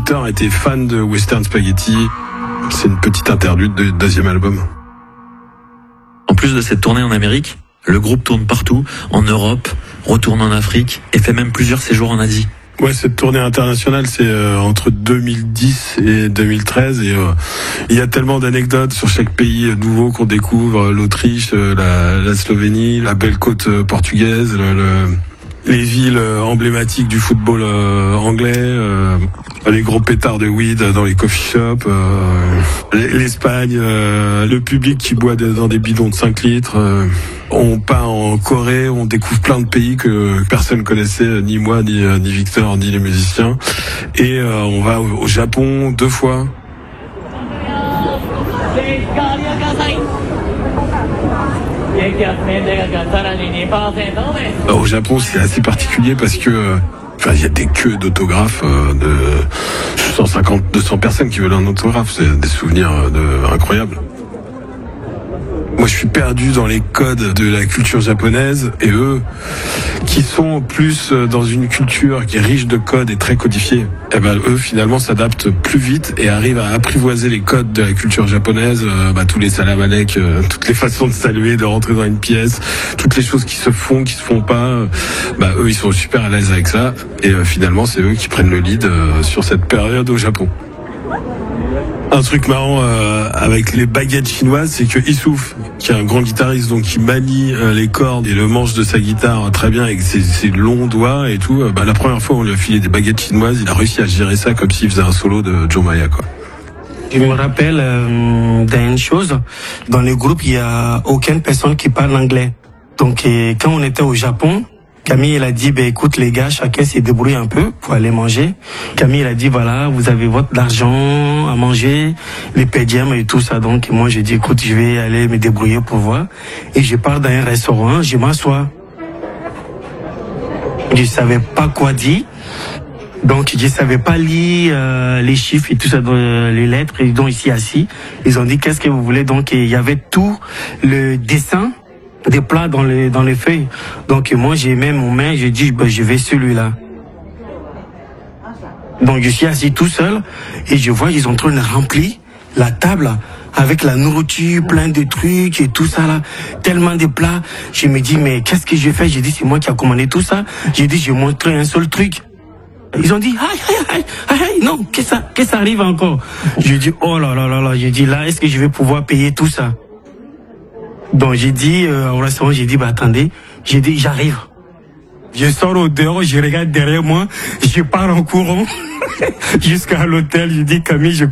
compositeur était fan de Western Spaghetti. C'est une petite interlude du deuxième album. En plus de cette tournée en Amérique, le groupe tourne partout, en Europe, retourne en Afrique et fait même plusieurs séjours en Asie. Ouais, cette tournée internationale, c'est entre 2010 et 2013 et il y a tellement d'anecdotes sur chaque pays nouveau qu'on découvre, l'Autriche, la Slovénie, la belle côte portugaise, les villes emblématiques du football anglais, les gros pétards de weed dans les coffee shops, l'Espagne, le public qui boit dans des bidons de 5 litres. On part en Corée, on découvre plein de pays que personne connaissait, ni moi, ni Victor, ni les musiciens. Et on va au Japon 2 fois. Au Japon, c'est assez particulier parce que il y a des queues d'autographes de 150, 200 personnes qui veulent un autographe. C'est des souvenirs incroyables. Moi, je suis perdu dans les codes de la culture japonaise et eux, qui sont plus dans une culture qui est riche de codes et très codifiée, eux, finalement, s'adaptent plus vite et arrivent à apprivoiser les codes de la culture japonaise, tous les salam alek, toutes les façons de saluer, de rentrer dans une pièce, toutes les choses qui se font pas, eux, ils sont super à l'aise avec ça et finalement, c'est eux qui prennent le lead sur cette période au Japon. Un truc marrant avec les baguettes chinoises, c'est que Issouf, qui est un grand guitariste, donc qui manie les cordes et le manche de sa guitare très bien avec ses longs doigts et tout, la première fois on lui a filé des baguettes chinoises, il a réussi à gérer ça comme s'il faisait un solo de Joe Maya, quoi. Je me rappelle d'une chose, dans le groupe il y a aucune personne qui parle anglais. Donc quand on était au Japon, Camille, elle a dit, écoute les gars, chacun s'est débrouillé un peu pour aller manger. Camille, elle a dit, voilà, vous avez votre argent à manger, les per diem et tout ça. Donc moi, j'ai dit, écoute, je vais aller me débrouiller pour voir. Et je pars dans un restaurant, je m'assois. Je savais pas quoi dire. Donc je savais pas lire les chiffres et tout ça, les lettres. Et donc ici assis, ils ont dit, qu'est-ce que vous voulez? Donc il y avait tout le dessin des plats dans les feuilles. Donc moi j'ai mis mon main, j'ai dit je vais celui-là. Donc je suis assis tout seul et je vois ils ont en train de remplir la table avec la nourriture, plein de trucs et tout ça là, tellement de plats. Je me dis mais qu'est-ce que je fais? J'ai dit c'est moi qui a commandé tout ça. J'ai dit je montrerai un seul truc. Ils ont dit aïe, non, que ça arrive encore. Je dis oh là là là là, j'ai dit là est-ce que je vais pouvoir payer tout ça? Donc j'ai dit au restaurant, j'ai dit attendez, j'ai dit j'arrive. Je sors au dehors, je regarde derrière moi, je pars en courant jusqu'à l'hôtel, je dis Camille,